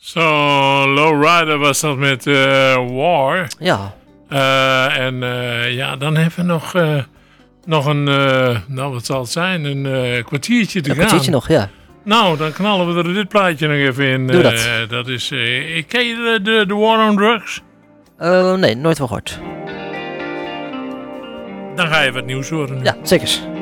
Zo, Lowrider was dat met War. Ja. Dan hebben we nog een, wat zal het zijn, een kwartiertje te gaan. Een kwartiertje nog, ja. Nou, dan knallen we er dit plaatje nog even in. Doe dat. Dat is, ken je de War on Drugs? Nee, nooit van gehoord. Dan ga je wat nieuws horen. Ja, zeker.